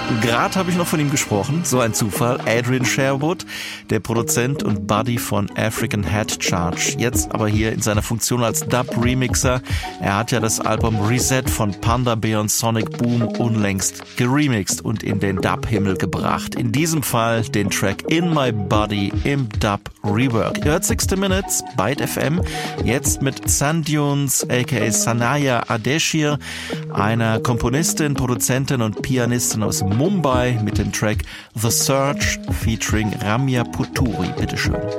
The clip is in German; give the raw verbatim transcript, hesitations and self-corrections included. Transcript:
Gerade habe ich noch von ihm gesprochen, so ein Zufall. Adrian Sherwood, der Produzent und Buddy von African Head Charge. Jetzt aber hier in seiner Funktion als Dub-Remixer. Er hat ja das Album Reset von Panda Bear und Sonic Boom unlängst geremixed und in den Dub-Himmel gebracht. In diesem Fall den Track In My Body im Dub-Rework. Ihr hört sixty Minutes, Byte F M, jetzt mit Sandunes aka Sanaya Adeshir, einer Komponistin, Produzentin und Pianistin aus Mumbai mit dem Track The Search featuring Ramya Puturi. Bitteschön.